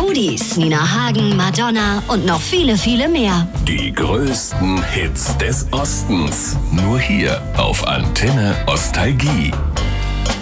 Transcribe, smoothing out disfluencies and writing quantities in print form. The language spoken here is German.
Rudis, Nina Hagen, Madonna und noch viele, viele mehr. Die größten Hits des Ostens. Nur hier auf Antenne Ostalgie.